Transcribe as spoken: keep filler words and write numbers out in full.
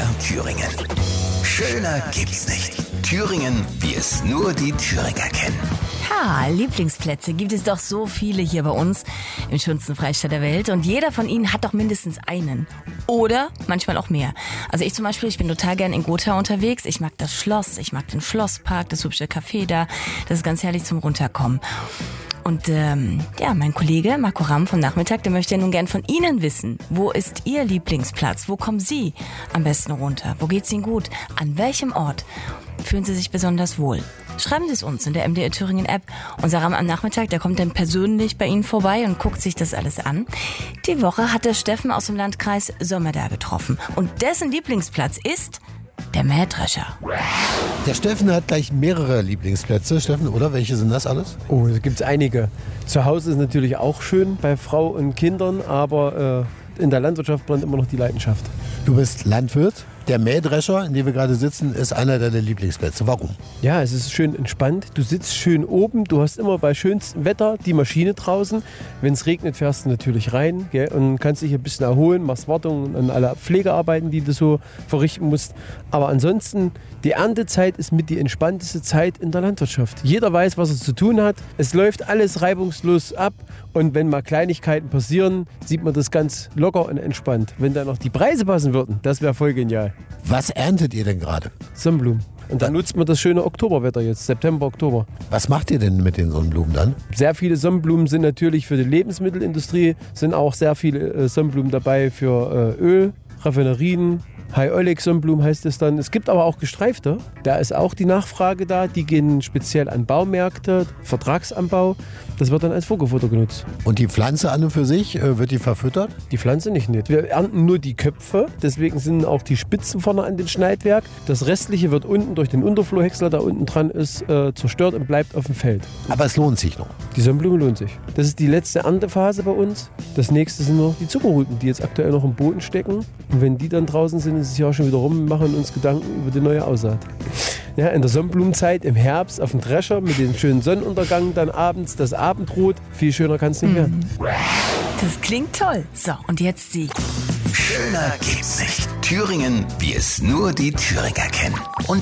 Thüringen. Schöner gibt's nicht. Thüringen, wie es nur die Thüringer kennen. Ja, Lieblingsplätze gibt es doch so viele hier bei uns im schönsten Freistaat der Welt. Und jeder von ihnen hat doch mindestens einen. Oder manchmal auch mehr. Also ich zum Beispiel, ich bin total gern in Gotha unterwegs. Ich mag das Schloss, ich mag den Schlosspark, das hübsche Café da. Das ist ganz herrlich zum Runterkommen. Und ähm, ja, mein Kollege Marco Ramm vom Nachmittag, der möchte ja nun gern von Ihnen wissen. Wo ist Ihr Lieblingsplatz? Wo kommen Sie am besten runter? Wo geht's Ihnen gut? An welchem Ort fühlen Sie sich besonders wohl? Schreiben Sie es uns in der M D R Thüringen App. Unser Ramm am Nachmittag, der kommt dann persönlich bei Ihnen vorbei und guckt sich das alles an. Die Woche hat der Steffen aus dem Landkreis Sömmerda getroffen. Und dessen Lieblingsplatz ist der Mähdrescher. Der Steffen hat gleich mehrere Lieblingsplätze. Steffen, oder? Welche sind das alles? Oh, da gibt es einige. Zu Hause ist natürlich auch schön bei Frau und Kindern, aber äh, in der Landwirtschaft brennt immer noch die Leidenschaft. Du bist Landwirt. Der Mähdrescher, in dem wir gerade sitzen, ist einer deiner Lieblingsplätze. Warum? Ja, es ist schön entspannt. Du sitzt schön oben. Du hast immer bei schönstem Wetter die Maschine draußen. Wenn es regnet, fährst du natürlich rein, gell, und kannst dich ein bisschen erholen, machst Wartung an alle Pflegearbeiten, die du so verrichten musst. Aber ansonsten, die Erntezeit ist mit die entspannteste Zeit in der Landwirtschaft. Jeder weiß, was er zu tun hat. Es läuft alles reibungslos ab. Und wenn mal Kleinigkeiten passieren, sieht man das ganz locker und entspannt. Wenn dann noch die Preise passen würden, das wäre voll genial. Was erntet ihr denn gerade? Sonnenblumen. Und dann nutzt man das schöne Oktoberwetter jetzt, September, Oktober. Was macht ihr denn mit den Sonnenblumen dann? Sehr viele Sonnenblumen sind natürlich für die Lebensmittelindustrie, sind auch sehr viele äh, Sonnenblumen dabei für äh, Öl, Raffinerien. High-Oleic-Sonnenblumen heißt es dann. Es gibt aber auch gestreifte. Da ist auch die Nachfrage da. Die gehen speziell an Baumärkte, Vertragsanbau. Das wird dann als Vogelfutter genutzt. Und die Pflanze an und für sich, äh, wird die verfüttert? Die Pflanze nicht, nicht. Wir ernten nur die Köpfe. Deswegen sind auch die Spitzen vorne an dem Schneidwerk. Das Restliche wird unten durch den Unterflohhäcksler, der unten dran ist, äh, zerstört und bleibt auf dem Feld. Aber es lohnt sich noch. Die Sonnenblume lohnt sich. Das ist die letzte Erntephase bei uns. Das nächste sind noch die Zuckerrüben, die jetzt aktuell noch im Boden stecken. Und wenn die dann draußen sind, ist es ja auch schon wieder rum, machen uns Gedanken über die neue Aussaat. Ja, in der Sonnenblumenzeit im Herbst auf dem Drescher mit dem schönen Sonnenuntergang, dann abends das Abendrot. Viel schöner kann es nicht werden. Das klingt toll. So, und jetzt Sie. Schöner gibt's nicht. Thüringen, wie es nur die Thüringer kennen. Und